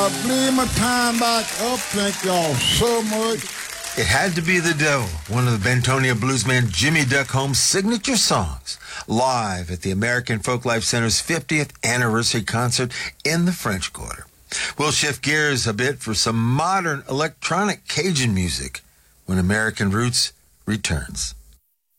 Bleed my time back up. Thank y'all so much. It Had to Be the Devil, one of the Bentonia bluesman Jimmy Duck Holmes' signature songs, live at the American Folklife Center's 50th anniversary concert in the French Quarter. We'll shift gears a bit for some modern electronic Cajun music when American Roots returns.